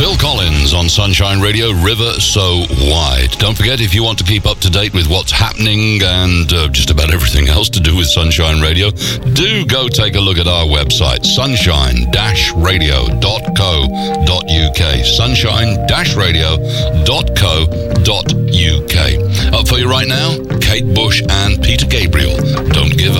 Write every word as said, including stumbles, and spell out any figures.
Phil Collins on Sunshine Radio, River So Wide. Don't forget, if you want to keep up to date with what's happening and uh, just about everything else to do with Sunshine Radio, do go take a look at our website, sunshine dash radio dot co dot uk. sunshine dash radio dot co dot uk. Up for you right now, Kate Bush and Peter Gabriel, Don't Give Up.